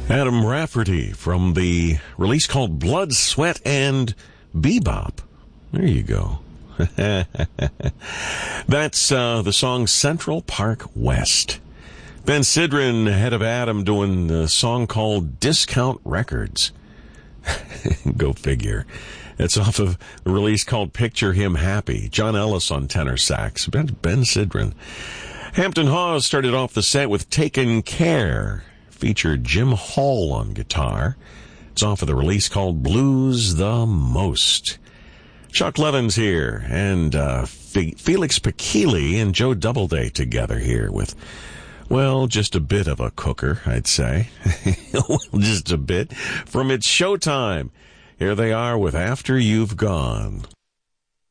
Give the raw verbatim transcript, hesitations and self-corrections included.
Adam Rafferty from the release called Blood, Sweat, and Bebop. There you go. That's uh, the song Central Park West. Ben Sidran, head of Adam, doing a song called Discount Records. Go figure. It's off of a release called Picture Him Happy. John Ellis on tenor sax. Ben, Ben Sidran. Hampton Hawes started off the set with Taken Care. Featured Jim Hall on guitar. It's off of the release called Blues the Most. Chuck Levin's here, and uh, F- Felix Pakili and Joe Doubleday together here with, well, just a bit of a cooker, I'd say. Just a bit. From It's Showtime. Here they are with After You've Gone.